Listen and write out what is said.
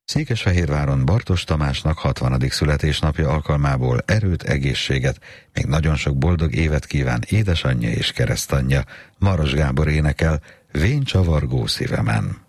Székesfehérváron Bartos Tamásnak 60. születésnapja alkalmából erőt, egészséget, még nagyon sok boldog évet kíván édesanyja és keresztanyja. Maros Gábor énekel Vén csavargó szívemen.